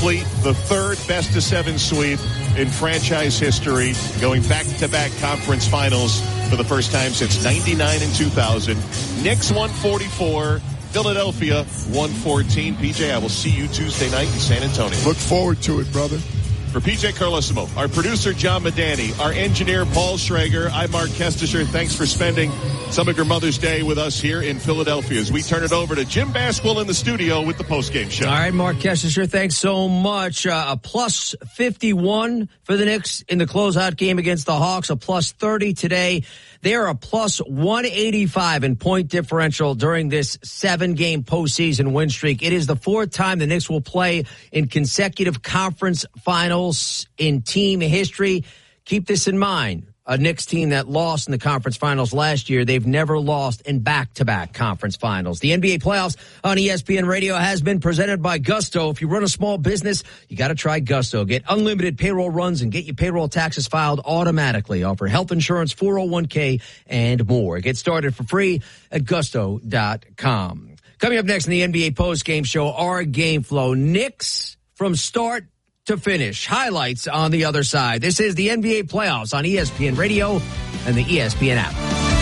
complete the third best-of-7 sweep in franchise history, going back-to-back conference finals for the first time since 99 and 2000. Knicks 144, Philadelphia 114. PJ, I will see you Tuesday night in San Antonio. Look forward to it, brother. For PJ Carlesimo, our producer John Medani, our engineer Paul Schrager, I'm Mark Kestisher. Thanks for spending some of your Mother's Day with us here in Philadelphia as we turn it over to Jim Basquill in the studio with the postgame show. All right, Mark Kestisher, thanks so much. A plus 51 for the Knicks in the closeout game against the Hawks, a plus 30 today. They are a plus 185 in point differential during this 7-game postseason win streak. It is the fourth time the Knicks will play in consecutive conference finals in team history. Keep this in mind. A Knicks team that lost in the conference finals last year, they've never lost in back-to-back conference finals. The NBA playoffs on ESPN Radio has been presented by Gusto. If you run a small business, you got to try Gusto. Get unlimited payroll runs and get your payroll taxes filed automatically. Offer health insurance, 401k, and more. Get started for free at gusto.com. Coming up next in the NBA postgame show, our game flow. Knicks from start to finish. Highlights on the other side. This is the NBA playoffs on ESPN Radio and the ESPN app.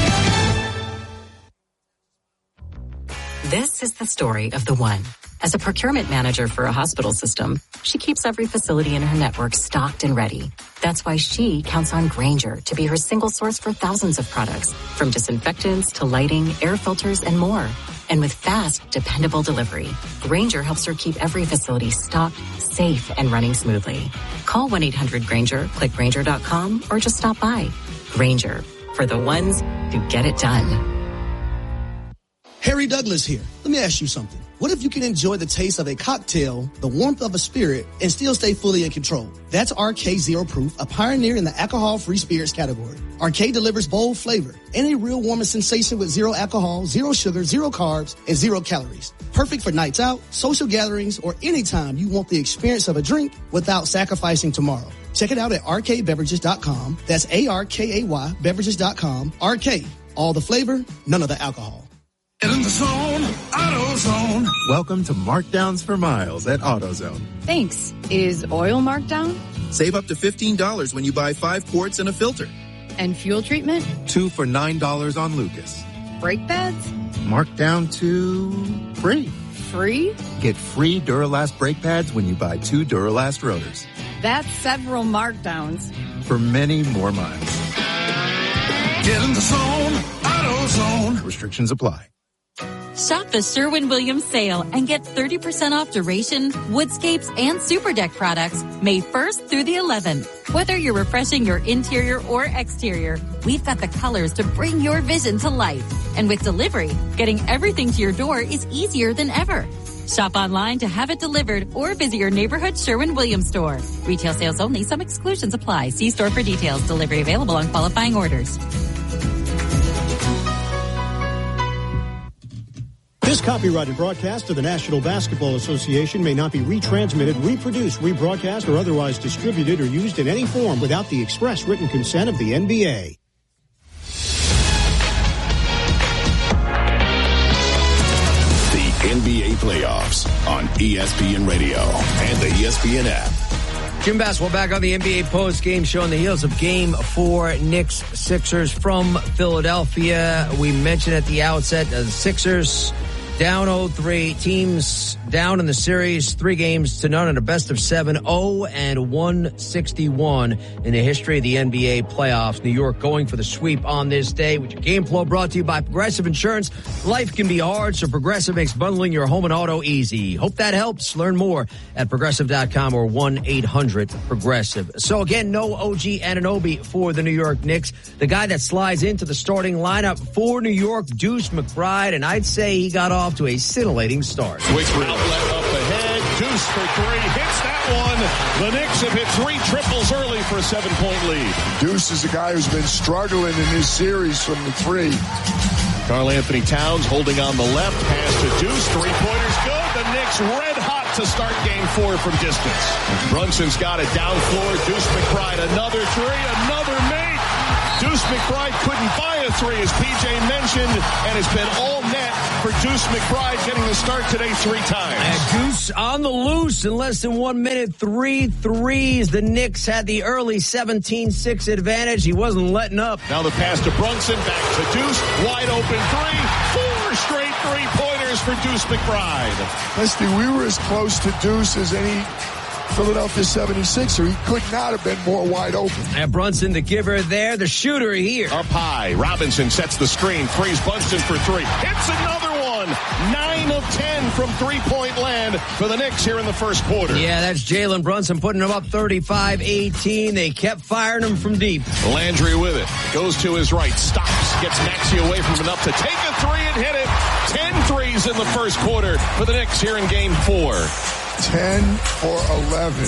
This is the story of the one. As a procurement manager for a hospital system, she keeps every facility in her network stocked and ready. That's why she counts on Grainger to be her single source for thousands of products, from disinfectants to lighting, air filters, and more. And with fast, dependable delivery, Grainger helps her keep every facility stocked, safe, and running smoothly. Call 1-800-GRAINGER, click Grainger.com, or just stop by. Grainger, for the ones who get it done. Harry Douglas here. Let me ask you something. What if you can enjoy the taste of a cocktail, the warmth of a spirit, and still stay fully in control? That's RK Zero Proof, a pioneer in the alcohol-free spirits category. RK delivers bold flavor and a real warming sensation with zero alcohol, zero sugar, zero carbs, and 0 calories. Perfect for nights out, social gatherings, or anytime you want the experience of a drink without sacrificing tomorrow. Check it out at rkbeverages.com. That's ARKAY beverages.com. RK, all the flavor, none of the alcohol. In the zone, AutoZone. Welcome to Markdowns for Miles at AutoZone. Thanks. Is oil marked down? Save up to $15 when you buy 5 quarts and a filter. And fuel treatment? 2 for $9 on Lucas. Brake pads? Marked down to free. Free? Get free Duralast brake pads when you buy 2 Duralast rotors. That's several markdowns. For many more miles. Get in the zone, AutoZone. Restrictions apply. Shop the Sherwin-Williams sale and get 30% off Duration, Woodscapes, and Superdeck products May 1st through the 11th. Whether you're refreshing your interior or exterior, we've got the colors to bring your vision to life. And with delivery, getting everything to your door is easier than ever. Shop online to have it delivered or visit your neighborhood Sherwin-Williams store. Retail sales only. Some exclusions apply. See store for details. Delivery available on qualifying orders. This copyrighted broadcast of the National Basketball Association may not be retransmitted, reproduced, rebroadcast, or otherwise distributed or used in any form without the express written consent of the NBA. The NBA playoffs on ESPN Radio and the ESPN app. Jim Basquill back on the NBA post-game show on the heels of Game 4, Knicks-Sixers from Philadelphia. We mentioned at the outset, the Sixers down 0-3. Teams down in the series, 3 games to none in a best of 7, 0-161 in the history of the NBA playoffs. New York going for the sweep on this day. With your game flow brought to you by Progressive Insurance. Life can be hard, so Progressive makes bundling your home and auto easy. Hope that helps. Learn more at Progressive.com or 1-800-PROGRESSIVE. So again, no OG Anunoby for the New York Knicks. The guy that slides into the starting lineup for New York, Deuce McBride, and I'd say he got off to a scintillating start. Quick outlet up ahead. Deuce for 3. Hits that one. The Knicks have hit 3 triples early for a 7-point lead. Deuce is a guy who's been struggling in this series from the 3. Karl Anthony Towns holding on the left. Pass to Deuce. 3-pointers good. The Knicks red hot to start game 4 from distance. Brunson's got it down floor. Deuce McBride, another 3, another make. Deuce McBride couldn't buy a three, as PJ mentioned, and it's been all net for Deuce McBride, getting the start today 3 times. And Deuce on the loose in less than 1 minute, 3 threes. The Knicks had the early 17-6 advantage. He wasn't letting up. Now the pass to Brunson, back to Deuce, wide open three, 4 straight three-pointers for Deuce McBride. Leslie, we were as close to Deuce as any Philadelphia 76er. He could not have been more wide open. And Brunson, the giver there, the shooter here. Up high, Robinson sets the screen, frees Brunson for 3. Hits another one. 9 of 10 from three-point land for the Knicks here in the first quarter. Yeah, that's Jalen Brunson putting him up 35-18. They kept firing him from deep. Landry with it. Goes to his right, stops, gets Maxey away from enough to take a three and hit it. 10 threes in the first quarter for the Knicks here in game 4. 10 for 11.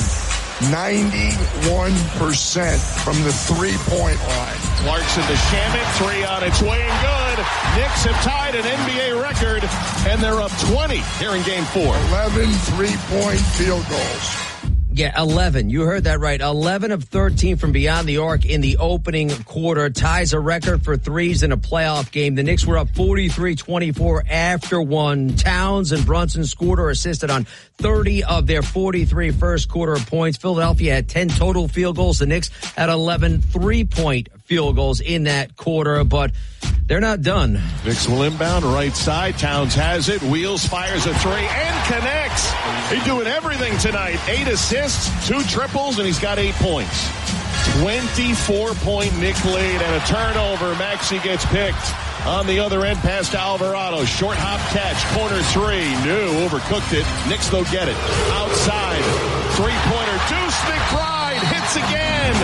91% from the three-point line. Clarkson to Shamet, 3 on its way and good. Knicks have tied an NBA record, and they're up 20 here in game 4. 11 three-point field goals. Yeah, 11. You heard that right. 11 of 13 from beyond the arc in the opening quarter. Ties a record for threes in a playoff game. The Knicks were up 43-24 after one. Towns and Brunson scored or assisted on 30 of their 43 first quarter points. Philadelphia had 10 total field goals. The Knicks had 11 three-point field goals in that quarter, but they're not done. Knicks will inbound right side. Towns has it. Wheels, fires a 3 and connects. He's doing everything tonight. 8 assists, 2 triples, and he's got 8 points. 24-point Knick lead and a turnover. Maxey gets picked on the other end, pass to Alvarado. Short hop catch, corner 3. New, overcooked it. Knicks, though, get it. Outside, three-pointer. Deuce McBride hits again.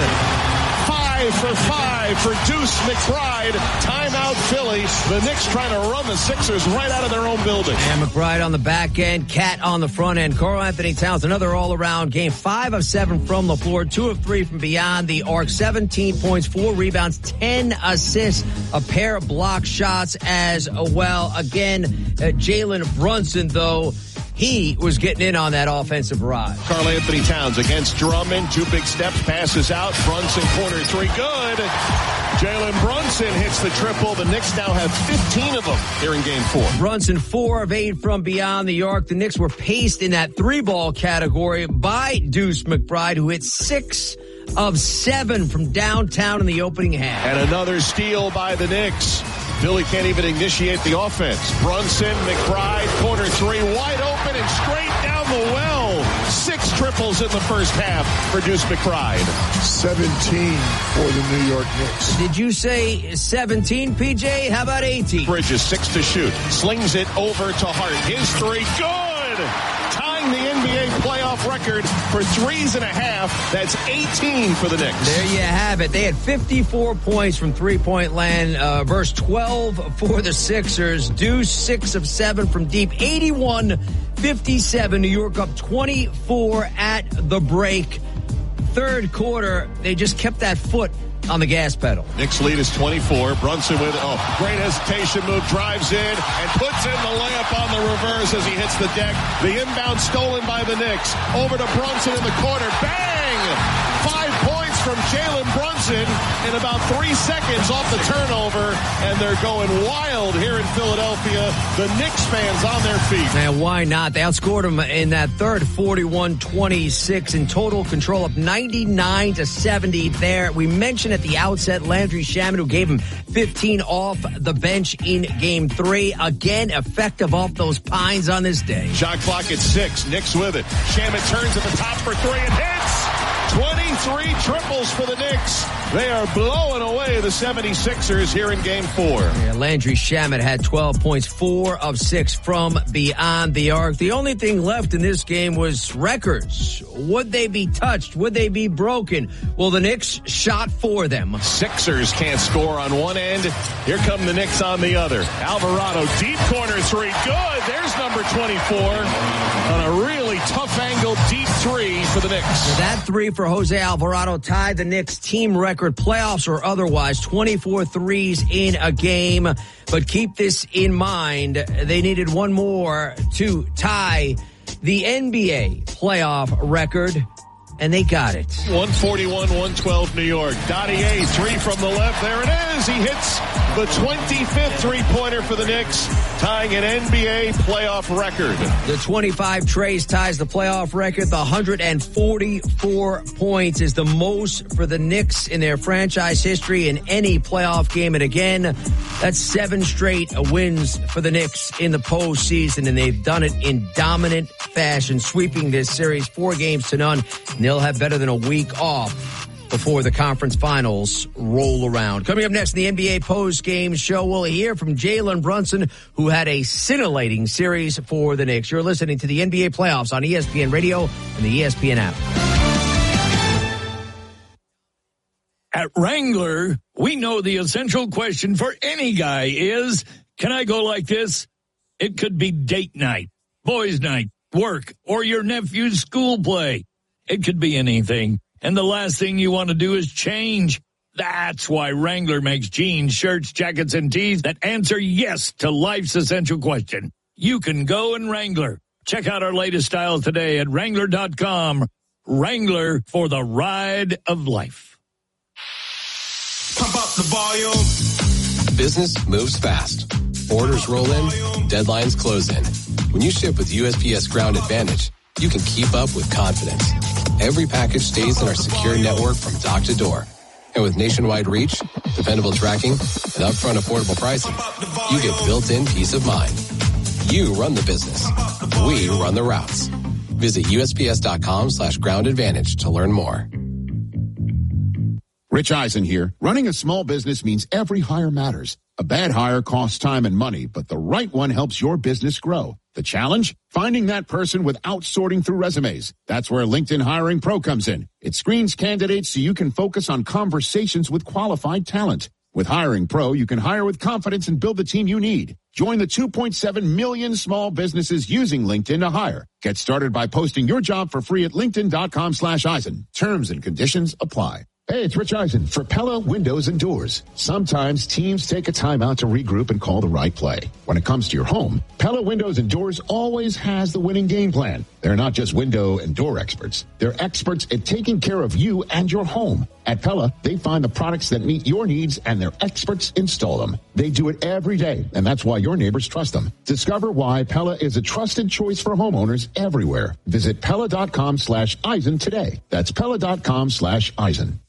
5 for 5 for Deuce McBride. Timeout Philly. The Knicks trying to run the Sixers right out of their own building. And McBride on the back end, Cat on the front end. Karl-Anthony Towns, another all-around game. 5 of 7 from the floor, 2 of 3 from beyond the arc. 17 points, 4 rebounds, 10 assists, a pair of block shots as well. Again, Jalen Brunson, though, he was getting in on that offensive barrage. Karl-Anthony Towns against Drummond. 2 big steps, passes out. Brunson, corner 3, good. Jalen Brunson hits the triple. The Knicks now have 15 of them here in game 4. Brunson, 4 of 8 from beyond the arc. The Knicks were paced in that 3-ball category by Deuce McBride, who hit 6 of 7 from downtown in the opening half. And another steal by the Knicks. Philly can't even initiate the offense. Brunson, McBride, corner 3, wide open and straight down the well. 6 triples in the first half for Deuce McBride. 17 for the New York Knicks. Did you say 17, PJ? How about 18? Bridges, 6 to shoot. Slings it over to Hart. His 3, good! Tying the NBA playoff record for 3.5. That's 18 for the Knicks. There you have it. They had 54 points from three-point land versus 12 for the Sixers. Deuce, 6 of 7 from deep. 81-57. New York up 24 at the break. Third quarter, they just kept that foot on the gas pedal. Knicks lead is 24. Brunson with, great hesitation move, drives in and puts in the layup on the reverse as he hits the deck. The inbound stolen by the Knicks. Over to Brunson in the corner. Bang! 5 points from Jalen Brunson in about 3 seconds off the turnover, and they're going wild here in Philadelphia. The Knicks fans on their feet. And why not? They outscored them in that third, 41-26 in total control, up 99-70 there. We mentioned at the outset Landry Shamet, who gave him 15 off the bench in game 3. Again, effective off those pines on this day. Shot clock at 6. Knicks with it. Shamet turns at the top for 3 and hits. 23 triples for the Knicks. They are blowing away the 76ers here in game 4. Yeah, Landry Shamet had 12 points, 4 of 6 from beyond the arc. The only thing left in this game was records. Would they be touched? Would they be broken? Well, the Knicks shot for them. Sixers can't score on one end. Here come the Knicks on the other. Alvarado, deep corner 3. Good. There's number 24 on a really tough angle, deep 3 for the Knicks. So that 3 for Jose Alvarado tied the Knicks team record, playoffs or otherwise, 24 threes in a game. But keep this in mind, they needed one more to tie the NBA playoff record. and they got it. 141-112 New York. Dottier, three from the left. There it is. He hits the 25th three-pointer for the Knicks, tying an NBA playoff record. The 25 trays ties the playoff record. The 144 points is the most for the Knicks in their franchise history in any playoff game. And again, that's 7 straight wins for the Knicks in the postseason, and they've done it in dominant fashion, sweeping this series 4-0. And they'll have better than a week off before the conference finals roll around. Coming up next in the NBA post-game show, we'll hear from Jalen Brunson, who had a scintillating series for the Knicks. You're listening to the NBA playoffs on ESPN Radio and the ESPN app. At Wrangler, we know the essential question for any guy is, can I go like this? It could be date night, boys' night, work, or your nephew's school play. It could be anything. And the last thing you want to do is change. That's why Wrangler makes jeans, shirts, jackets, and tees that answer yes to life's essential question. You can go in Wrangler. Check out our latest styles today at Wrangler.com. Wrangler, for the ride of life. Pump up the volume. Business moves fast. Orders roll in, deadlines close in. When you ship with USPS Ground Advantage, you can keep up with confidence. Every package stays in our secure network from dock to door. And with nationwide reach, dependable tracking, and upfront affordable pricing, you get built-in peace of mind. You run the business. We run the routes. Visit USPS.com/Ground Advantage to learn more. Rich Eisen here. Running a small business means every hire matters. A bad hire costs time and money, but the right one helps your business grow. The challenge? Finding that person without sorting through resumes. That's where LinkedIn Hiring Pro comes in. It screens candidates so you can focus on conversations with qualified talent. With Hiring Pro, you can hire with confidence and build the team you need. Join the 2.7 million small businesses using LinkedIn to hire. Get started by posting your job for free at linkedin.com/Eisen. Terms and conditions apply. Hey, it's Rich Eisen for Pella Windows and Doors. Sometimes teams take a time out to regroup and call the right play. When it comes to your home, Pella Windows and Doors always has the winning game plan. They're not just window and door experts. They're experts at taking care of you and your home. At Pella, they find the products that meet your needs and their experts install them. They do it every day, and that's why your neighbors trust them. Discover why Pella is a trusted choice for homeowners everywhere. Visit Pella.com/Eisen today. That's Pella.com/Eisen.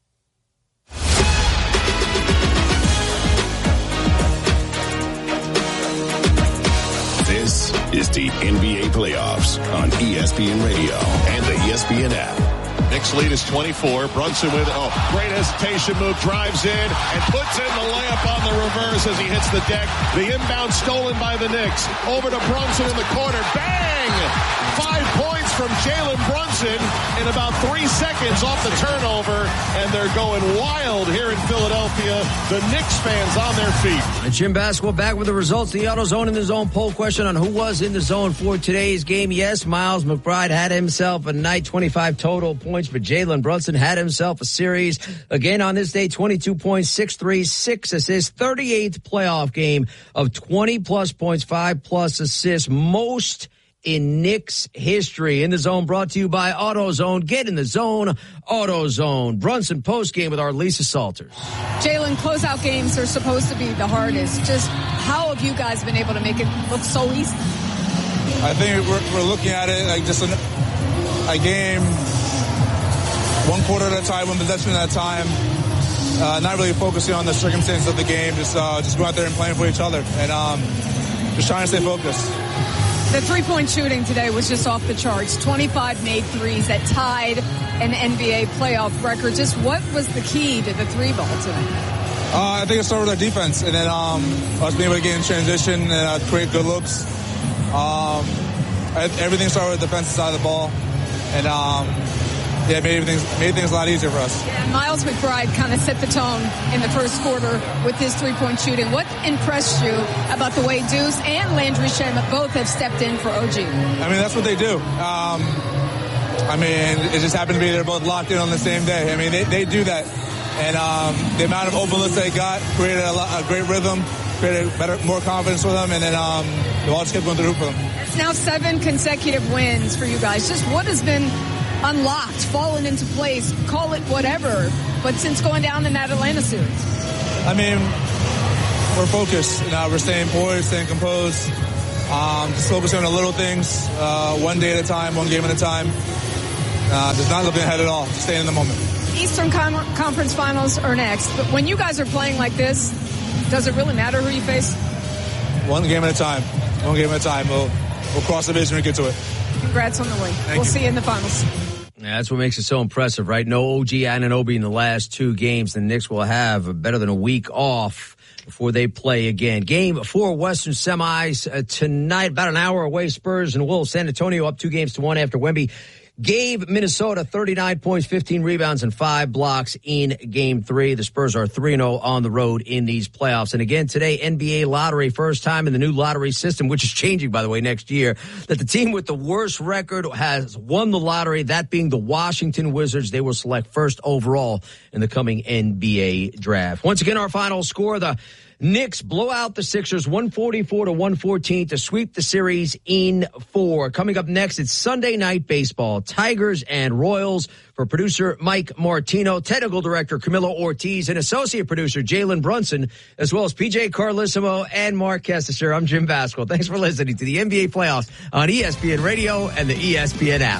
This is the NBA playoffs on ESPN Radio and the ESPN app. Knicks lead is 24. Brunson with, great hesitation move, drives in and puts in the layup on the reverse as he hits the deck. The inbound stolen by the Knicks. Over to Brunson in the corner. Bang! 5 points from Jalen Brunson in about 3 seconds off the turnover, and they're going wild here in Philadelphia. The Knicks fans on their feet. And Jim Basketball back with the results. The AutoZone in the Zone poll question on who was in the zone for today's game. Yes, Miles McBride had himself a night, 25 total points, but Jalen Brunson had himself a series. Again on this day, 22 points, 6 threes, 6 assists, 38th playoff game of 20-plus points, 5-plus assists, most in Knicks history. In the Zone brought to you by AutoZone. Get in the zone, AutoZone. Brunson postgame with our Lisa Salters. Jalen, closeout games are supposed to be the hardest. Just how have you guys been able to make it look so easy? I think we're looking at it like just a game, one quarter at a time, one possession at a time. Not really focusing on the circumstances of the game, just going out there and playing for each other, and just trying to stay focused. The three-point shooting today was just off the charts. 25 made threes that tied an NBA playoff record. Just what was the key to the three ball today? I think it started with our defense, and then us being able to get in transition and create good looks. Everything started with the defensive side of the ball, and it made things a lot easier for us. Yeah, Miles McBride kind of set the tone in the first quarter with his three-point shooting. What impressed you about the way Deuce and Landry Shamet both have stepped in for OG? I mean, that's what they do. It just happened to be they're both locked in on the same day. I mean, they do that. And the amount of open looks they got created a great rhythm, created more confidence for them, and then the ball just kept going through for them. It's now 7 consecutive wins for you guys. Just what has been unlocked, fallen into place, call it whatever, but since going down in that Atlanta series? I mean, we're focused. We're staying poised, staying composed, just focusing on the little things, one day at a time, one game at a time. Just not looking ahead at all, just staying in the moment. Eastern Conference Finals are next, but when you guys are playing like this, does it really matter who you face? One game at a time. One game at a time. We'll cross the division and get to it. Congrats on the win. We'll see you in the finals. Yeah, that's what makes it so impressive, right? No OG Anunoby in the last 2 games. The Knicks will have better than a week off before they play again. Game 4 Western semis tonight, about an hour away. Spurs and Wolves. San Antonio up 2-1 after Wemby gave Minnesota 39 points, 15 rebounds, and 5 blocks in Game 3. The Spurs are 3-0 on the road in these playoffs. And again, today, NBA lottery, first time in the new lottery system, which is changing, by the way, next year, that the team with the worst record has won the lottery, that being the Washington Wizards. They will select first overall in the coming NBA draft. Once again, our final score, the Knicks blow out the Sixers 144-114 to sweep the series in 4. Coming up next, it's Sunday Night Baseball, Tigers and Royals. For producer Mike Martino, technical director Camilo Ortiz, and associate producer Jalen Brunson, as well as PJ Carlissimo and Mark Kestecher. I'm Jim Vasquez. Thanks for listening to the NBA Playoffs on ESPN Radio and the ESPN app.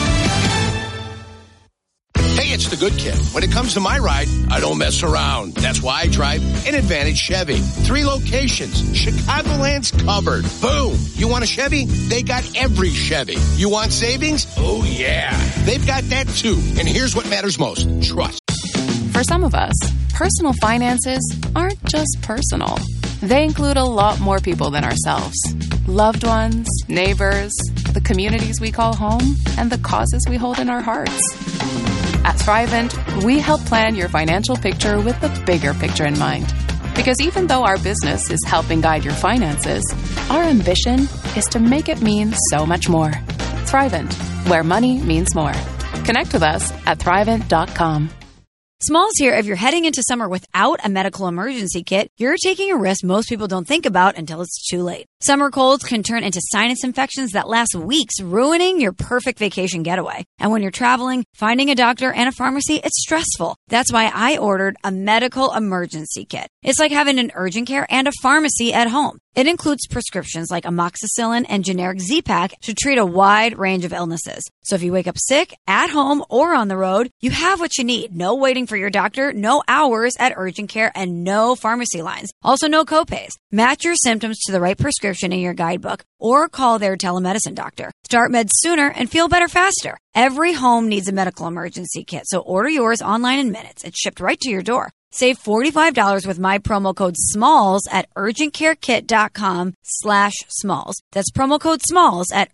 Hey, it's the good kid. When it comes to my ride, I don't mess around. That's why I drive an Advantage Chevy. 3 locations. Chicagoland's covered. Boom. You want a Chevy? They got every Chevy. You want savings? Oh, yeah. They've got that, too. And here's what matters most. Trust. For some of us, personal finances aren't just personal. They include a lot more people than ourselves. Loved ones, neighbors, the communities we call home, and the causes we hold in our hearts. At Thrivent, we help plan your financial picture with the bigger picture in mind. Because even though our business is helping guide your finances, our ambition is to make it mean so much more. Thrivent, where money means more. Connect with us at Thrivent.com. Smalls here. If you're heading into summer without a medical emergency kit, you're taking a risk most people don't think about until it's too late. Summer colds can turn into sinus infections that last weeks, ruining your perfect vacation getaway. And when you're traveling, finding a doctor and a pharmacy, it's stressful. That's why I ordered a medical emergency kit. It's like having an urgent care and a pharmacy at home. It includes prescriptions like amoxicillin and generic Z-Pak to treat a wide range of illnesses. So if you wake up sick, at home, or on the road, you have what you need. No waiting for your doctor, no hours at urgent care, and no pharmacy lines. Also, no copays. Match your symptoms to the right prescription in your guidebook or call their telemedicine doctor. Start meds sooner and feel better faster. Every home needs a medical emergency kit, so order yours online in minutes. It's shipped right to your door. Save $45 with my promo code SMALLS at urgentcarekit.com/smalls. That's promo code SMALLS at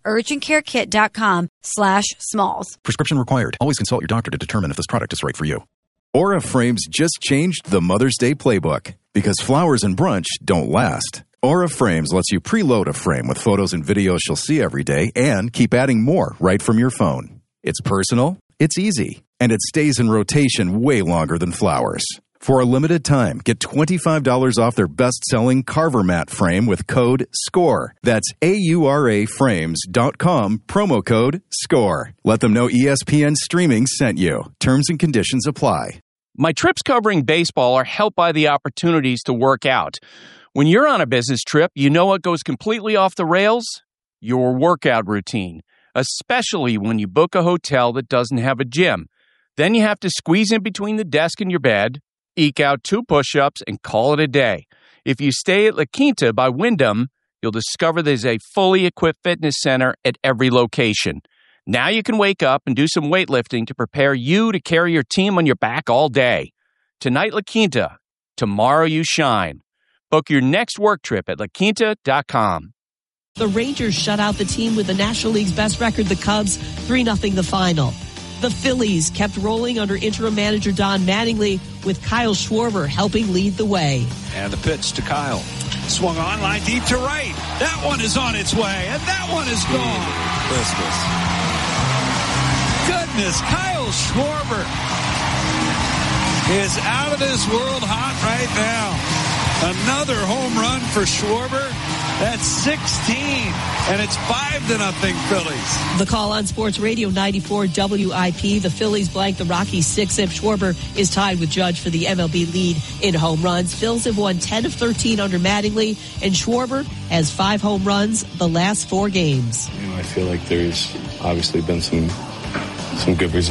urgentcarekit.com/smalls. Prescription required. Always consult your doctor to determine if this product is right for you. Aura Frames just changed the Mother's Day playbook because flowers and brunch don't last. Aura Frames lets you preload a frame with photos and videos she'll see every day and keep adding more right from your phone. It's personal, it's easy, and it stays in rotation way longer than flowers. For a limited time, get $25 off their best-selling Carver Mat frame with code SCORE. That's AURAFrames.com, promo code SCORE. Let them know ESPN Streaming sent you. Terms and conditions apply. My trips covering baseball are helped by the opportunities to work out. When you're on a business trip, you know what goes completely off the rails? Your workout routine, especially when you book a hotel that doesn't have a gym. Then you have to squeeze in between the desk and your bed, eke out 2 push-ups, and call it a day. If you stay at La Quinta by Wyndham, you'll discover there's a fully equipped fitness center at every location. Now you can wake up and do some weightlifting to prepare you to carry your team on your back all day. Tonight, La Quinta. Tomorrow, you shine. Book your next work trip at laquinta.com. The Rangers shut out the team with the National League's best record, the Cubs, 3-0 the final. The Phillies kept rolling under interim manager Don Mattingly, with Kyle Schwarber helping lead the way. And the pitch to Kyle. Swung on, line deep to right. That one is on its way, and that one is gone. Goodness, Kyle Schwarber is out of this world hot right now. Another home run for Schwarber. That's 16, and it's 5-0 Phillies. The call on Sports Radio 94 WIP. The Phillies blank the Rockies 6-0. Schwarber is tied with Judge for the MLB lead in home runs. Phils have won 10 of 13 under Mattingly, and Schwarber has 5 home runs the last 4 games. I feel like there's obviously been some good results